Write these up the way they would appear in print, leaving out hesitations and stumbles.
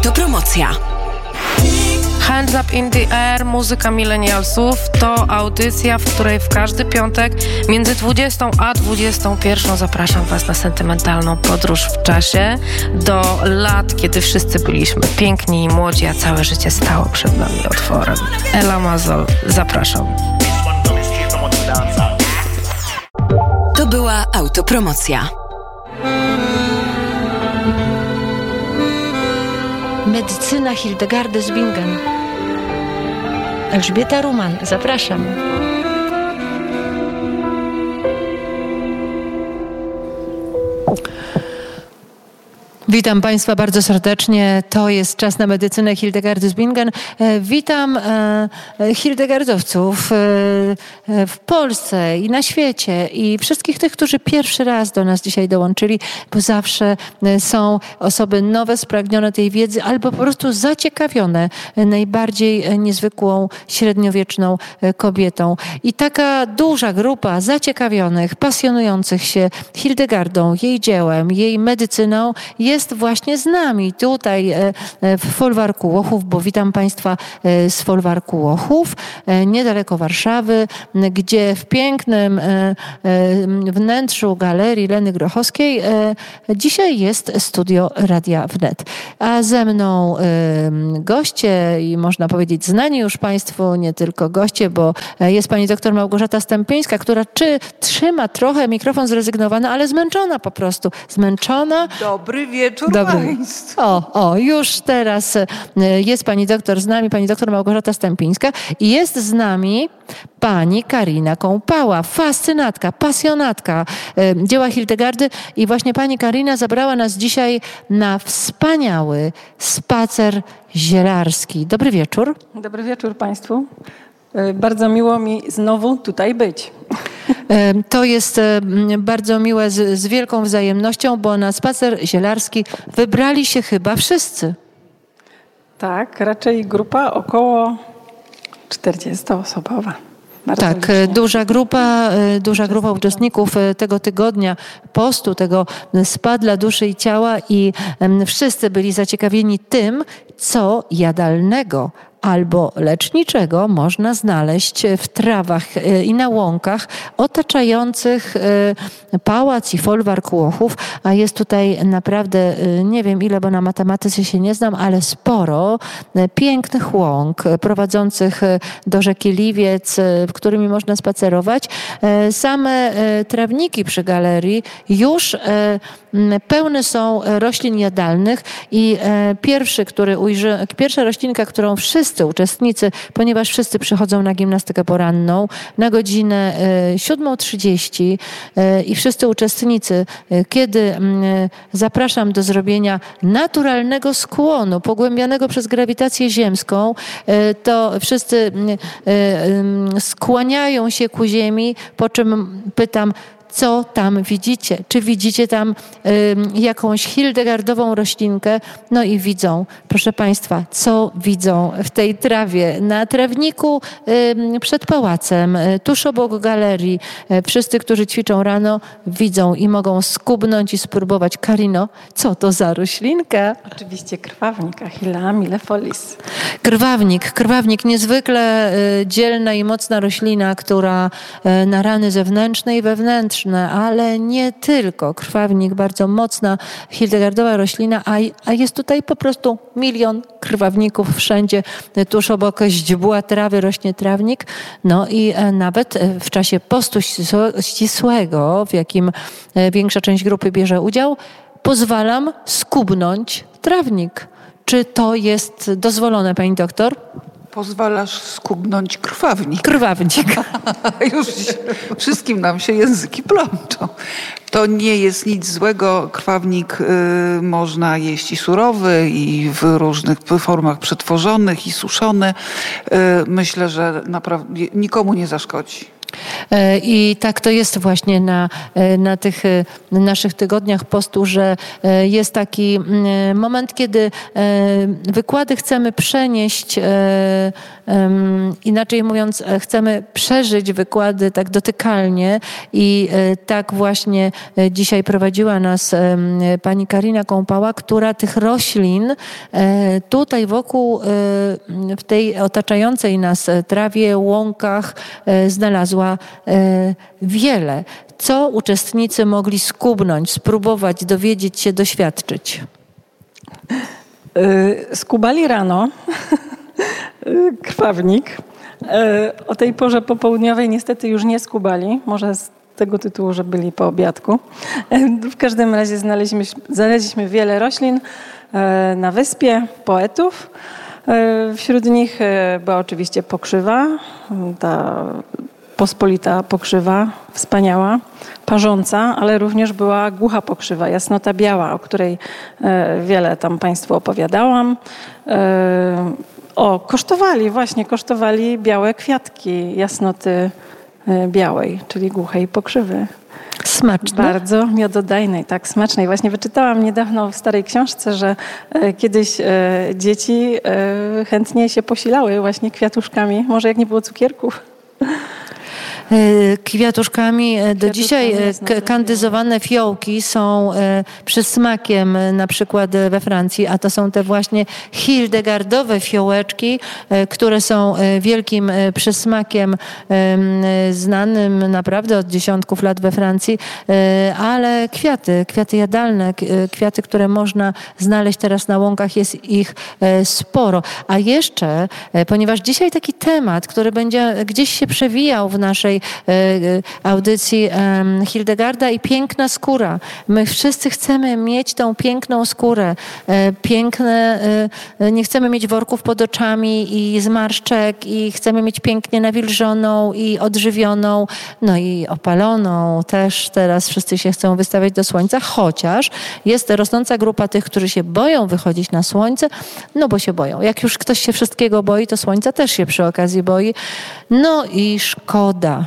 Autopromocja. Hands Up in the Air, muzyka millennialsów to audycja, w której w każdy piątek między 20 a 21 zapraszam Was na sentymentalną podróż w czasie do lat, kiedy wszyscy byliśmy piękni i młodzi, a całe życie stało przed nami otworem. Ela Mazol, zapraszam. To była autopromocja. Medycyna Hildegardy z Bingen. Elżbieta Ruman, zapraszam. Witam Państwa bardzo serdecznie. To jest czas na medycynę Hildegardy z Bingen. Witam hildegardowców w Polsce i na świecie i wszystkich tych, którzy pierwszy raz do nas dzisiaj dołączyli, bo zawsze są osoby nowe, spragnione tej wiedzy albo po prostu zaciekawione najbardziej niezwykłą, średniowieczną kobietą. I taka duża grupa zaciekawionych, pasjonujących się Hildegardą, jej dziełem, jej medycyną jest właśnie z nami tutaj w folwarku Łochów, bo witam Państwa z folwarku Łochów, niedaleko Warszawy, gdzie w pięknym wnętrzu Galerii Leny Grochowskiej dzisiaj jest studio Radia Wnet. A ze mną goście i można powiedzieć znani już Państwu, nie tylko goście, bo jest pani doktor Małgorzata Stępińska, która trzyma trochę mikrofon zrezygnowana, ale zmęczona po prostu. Zmęczona. Dobry wieczór Państwu. Już teraz jest pani doktor z nami, pani doktor Małgorzata Stępińska i jest z nami pani Karina Kąpała, fascynatka, pasjonatka dzieła Hildegardy i właśnie pani Karina zabrała nas dzisiaj na wspaniały spacer zielarski. Dobry wieczór. Dobry wieczór Państwu. Bardzo miło mi znowu tutaj być. To jest bardzo miłe z wielką wzajemnością, bo na spacer zielarski wybrali się chyba wszyscy. Tak, raczej grupa około 40-osobowa. Tak, duża grupa uczestników tego tygodnia postu, tego spa dla duszy i ciała i wszyscy byli zaciekawieni tym, co jadalnego albo leczniczego można znaleźć w trawach i na łąkach otaczających pałac i folwark Łochów, a jest tutaj naprawdę, nie wiem ile, bo na matematyce się nie znam, ale sporo pięknych łąk prowadzących do rzeki Liwiec, którymi można spacerować. Same trawniki przy galerii już pełne są roślin jadalnych i pierwsza roślinka, którą wszyscy uczestnicy, ponieważ wszyscy przychodzą na gimnastykę poranną na godzinę 7:30 i wszyscy uczestnicy, kiedy zapraszam do zrobienia naturalnego skłonu pogłębianego przez grawitację ziemską, to wszyscy skłaniają się ku ziemi, po czym pytam, co tam widzicie? Czy widzicie tam jakąś hildegardową roślinkę? No i widzą, proszę Państwa, co widzą w tej trawie? Na trawniku przed pałacem, tuż obok galerii. Wszyscy, którzy ćwiczą rano, widzą i mogą skubnąć i spróbować. Karino, co to za roślinka? Oczywiście krwawnik, Achillea millefolis. Krwawnik, niezwykle dzielna i mocna roślina, która na rany zewnętrzne i wewnętrzne, ale nie tylko. Krwawnik, bardzo mocna hildegardowa roślina, a jest tutaj po prostu milion krwawników wszędzie. Tuż obok źdźbła trawy rośnie trawnik. No i nawet w czasie postu ścisłego, w jakim większa część grupy bierze udział, pozwalam skubnąć trawnik. Czy to jest dozwolone, pani doktor? Pozwalasz skubnąć krwawnik. Krwawnik. Już wszystkim nam się języki plączą. To nie jest nic złego. Krwawnik można jeść i surowy, i w różnych formach przetworzonych, i suszony. Myślę, że naprawdę nikomu nie zaszkodzi. I tak to jest właśnie na tych naszych tygodniach postu, że jest taki moment, kiedy wykłady chcemy przenieść, inaczej mówiąc, chcemy przeżyć wykłady tak dotykalnie i tak właśnie dzisiaj prowadziła nas pani Karina Kąpała, która tych roślin tutaj wokół, w tej otaczającej nas trawie, łąkach znalazła wiele. Co uczestnicy mogli skubnąć, spróbować, dowiedzieć się, doświadczyć? Skubali rano krwawnik. O tej porze popołudniowej niestety już nie skubali. Może z tego tytułu, że byli po obiadku. W każdym razie znaleźliśmy wiele roślin na wyspie, poetów. Wśród nich była oczywiście pokrzywa, ta pospolita pokrzywa, wspaniała, parząca, ale również była głucha pokrzywa, jasnota biała, o której wiele tam Państwu opowiadałam. Kosztowali białe kwiatki jasnoty białej, czyli głuchej pokrzywy. Smaczne. Bardzo miododajnej, tak, smacznej. Właśnie wyczytałam niedawno w starej książce, że kiedyś dzieci chętnie się posilały właśnie kwiatuszkami, może jak nie było cukierków. Kwiatuszkami. Do dzisiaj kandyzowane fiołki są przysmakiem na przykład we Francji, a to są te właśnie hildegardowe fiołeczki, które są wielkim przysmakiem znanym naprawdę od dziesiątków lat we Francji, ale kwiaty jadalne, kwiaty, które można znaleźć teraz na łąkach, jest ich sporo. A jeszcze, ponieważ dzisiaj taki temat, który będzie gdzieś się przewijał w naszej audycji, Hildegarda i piękna skóra. My wszyscy chcemy mieć tą piękną skórę. Nie chcemy mieć worków pod oczami i zmarszczek i chcemy mieć pięknie nawilżoną i odżywioną, no i opaloną. Też teraz wszyscy się chcą wystawiać do słońca, chociaż jest rosnąca grupa tych, którzy się boją wychodzić na słońce, no bo się boją. Jak już ktoś się wszystkiego boi, to słońca też się przy okazji boi. No i szkoda.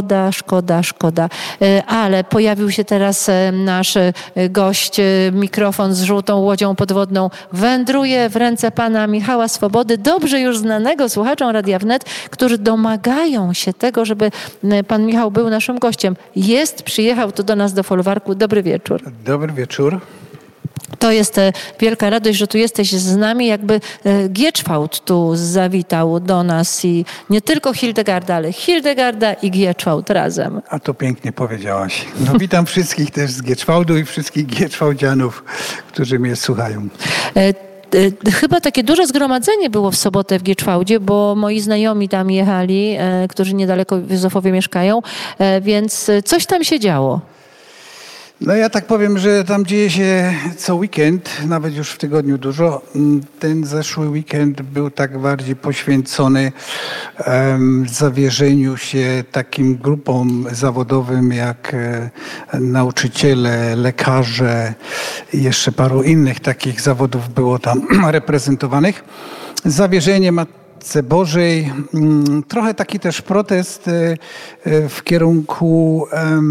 Ale pojawił się teraz nasz gość, mikrofon z żółtą łodzią podwodną wędruje w ręce pana Michała Swobody, dobrze już znanego słuchaczom Radia Wnet, którzy domagają się tego, żeby pan Michał był naszym gościem. Przyjechał tu do nas do folwarku. Dobry wieczór. Dobry wieczór. To jest wielka radość, że tu jesteś z nami. Jakby Gieczwałd tu zawitał do nas i nie tylko Hildegarda, ale Hildegarda i Gieczwałd razem. A to pięknie powiedziałaś. No, witam wszystkich też z Gieczwałdu i wszystkich gieczwałdzianów, którzy mnie słuchają. Chyba takie duże zgromadzenie było w sobotę w Gieczwałdzie, bo moi znajomi tam jechali, którzy niedaleko w Józefowie mieszkają, więc coś tam się działo. No ja tak powiem, że tam dzieje się co weekend, nawet już w tygodniu dużo. Ten zeszły weekend był tak bardziej poświęcony zawierzeniu się takim grupom zawodowym jak nauczyciele, lekarze i jeszcze paru innych takich zawodów było tam reprezentowanych. Zawierzenie Matce Bożej, trochę taki też protest w kierunku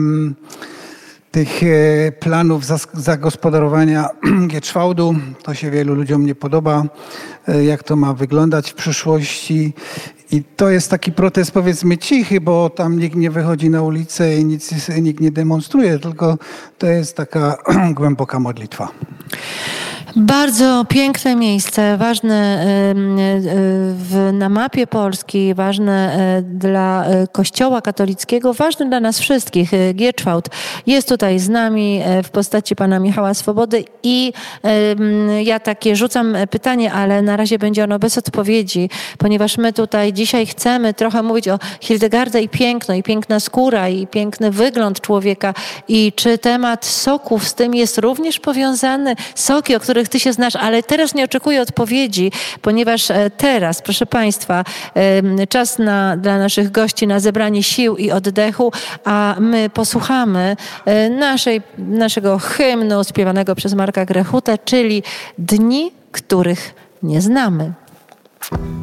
tych planów zagospodarowania Gieczwałdu. To się wielu ludziom nie podoba, jak to ma wyglądać w przyszłości. I to jest taki protest, powiedzmy, cichy, bo tam nikt nie wychodzi na ulicę i nikt nie demonstruje, tylko to jest taka głęboka modlitwa. Bardzo piękne miejsce, ważne na mapie Polski, ważne dla Kościoła katolickiego, ważne dla nas wszystkich. Gieczwałd jest tutaj z nami w postaci pana Michała Swobody i ja takie rzucam pytanie, ale na razie będzie ono bez odpowiedzi, ponieważ my tutaj dzisiaj chcemy trochę mówić o Hildegardę i piękno, i piękna skóra, i piękny wygląd człowieka. I czy temat soków z tym jest również powiązany? Soki, o których ty się znasz, ale teraz nie oczekuję odpowiedzi, ponieważ teraz, proszę państwa, czas dla naszych gości na zebranie sił i oddechu, a my posłuchamy naszego hymnu śpiewanego przez Marka Grechutę, czyli Dni, których nie znamy.